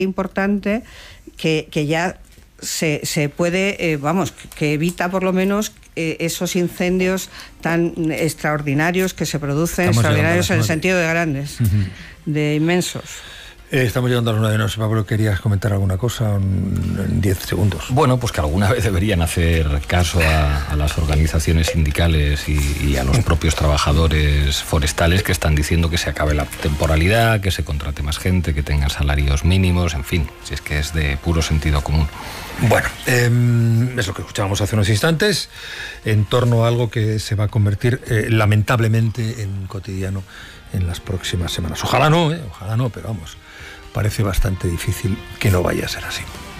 importante que ya se puede, que evita por lo menos esos incendios tan extraordinarios que se producen, extraordinarios en el sentido de grandes, de inmensos. Estamos llegando a las 9, no sé, Pablo, ¿querías comentar alguna cosa en 10 segundos? Bueno, pues que alguna vez deberían hacer caso a las organizaciones sindicales y a los propios trabajadores forestales que están diciendo que se acabe la temporalidad, que se contrate más gente, que tengan salarios mínimos, en fin, si es que es de puro sentido común. Bueno, es lo que escuchábamos hace unos instantes, en torno a algo que se va a convertir lamentablemente en cotidiano en las próximas semanas. Ojalá no, pero vamos, parece bastante difícil que no vaya a ser así.